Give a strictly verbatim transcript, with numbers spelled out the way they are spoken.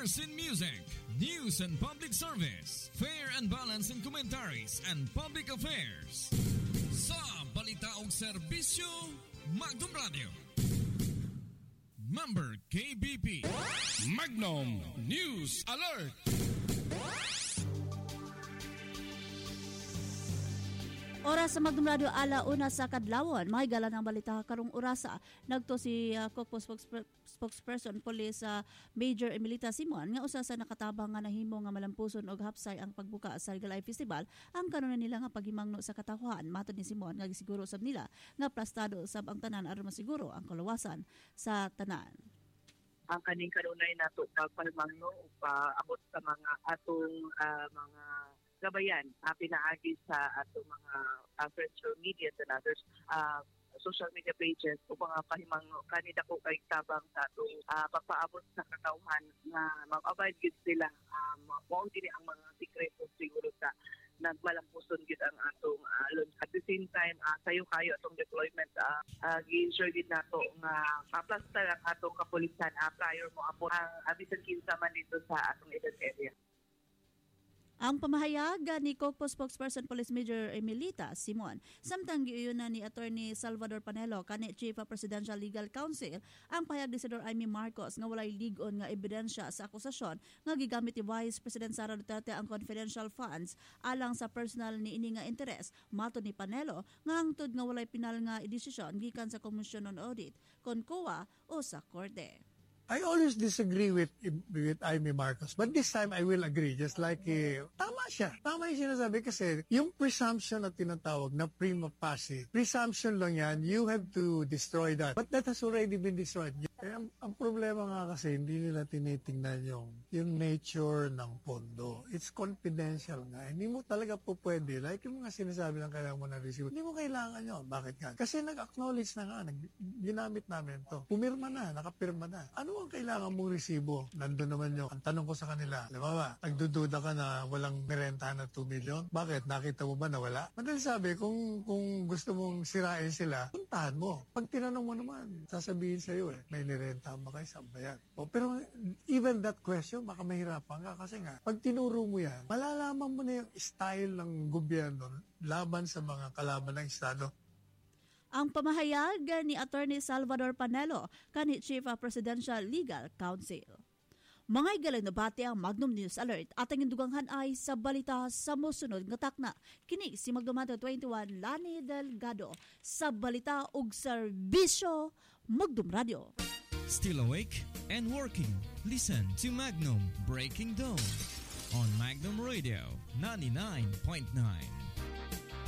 First in music, news and public service, fair and balanced in commentaries and public affairs. Sa balita o serbisyo, Magnum Radio. Member K B P. Magnum News Alert. Oras sa Magnum Radio ala una sa kadlawon. Mahigala ng balita karong orasa. Nagto si uh, Kokpo spokesper- spokesperson Police uh, Major Emilita Simon nga usa sa nakatabang nga nahimo nga malampuson og hapsay ang pagbuka sa Galay Festival. Ang kanuna nila nga paghimangno sa katawhan. Matod ni Simon nga gisiguro sab nila nga plastado sab ang tanan aron masiguro ang kaluwasan sa tanan. Ang kaning kanunay nato pagpalmangno paabot sa mga atong uh, mga gabayan, uh, pinaagi sa ato mga uh, social media and others uh, social media pages upang uh, pahimang kanida ko kay tabang sa ato uh, pagpaabot sa katawhan na mag-abide gid sila um, mao dili ang mga sikreto siguro sa nagmalampuson gid ang atong uh, launch. At the same time uh, sayo kayo atong deployment uh, uh, gi-ensure gid nato nga maplaster ang atong kapulisan uh, prior mo apot ang abisan kinsa man dito sa atong event area. Ang pamahayag ni Kokpo spokesperson Police Major Emilita Simon samtang giuyunan ni Attorney Salvador Panelo kani Chief of Presidential Legal Counsel ang pahayag ni Senador Amy Marcos nga walay lig-on nga ebidensya sa akusasyon nga gigamit ni Vice President Sara Duterte ang confidential funds alang sa personal ni ini nga interes. Mato ni Panelo nga hangtod nga walay pinal nga desisyon gikan sa Commission on Audit, CONCOA o sa Korte. I always disagree with with Amy Marcos, but this time I will agree. Just like, eh, tama siya. Tama yung sinasabi kasi yung presumption na tinatawag na prima facie, presumption lang yan, you have to destroy that. But that has already been destroyed. Eh, ang, ang problema nga kasi, hindi nila tinitingnan yung, yung nature ng pondo. It's confidential nga. Hindi mo talaga po pwede. Like yung mga sinasabi lang kailangan mo na receive. Hindi mo kailangan yun. Bakit nga? Kasi nag-acknowledge na nga, nag, ginamit namin to. Pumirma na, nakapirma na. Ano ang kailangan mong resibo? Nandun naman yung, ang tanong ko sa kanila, alam mo ba, nagdududa ka na walang merentahan na two million? Bakit? Nakita mo ba na wala? Madali sabi, kung, kung gusto mong sirain sila, puntahan mo. Pag tinanong mo naman, sasabihin sa'yo eh, may nirentahan ba kayo? Saan ba yan? O, pero even that question, baka mahirapan ka kasi nga, pag tinuro mo yan, malalaman mo na yung style ng gobyerno laban sa mga kalaban ng Estado. Ang pamahayag ni Attorney Salvador Panelo kani Chief of Presidential Legal Counsel. Mga igalang nabati ang Magnum News Alert at ang induganghan ay sa balita sa musunod nga takna. Kini si Magnum twenty-one Lani Delgado sa balita ug serbisyo Magnum Radio. Still awake and working? Listen to Magnum Breaking Dawn on Magnum Radio ninety-nine point nine.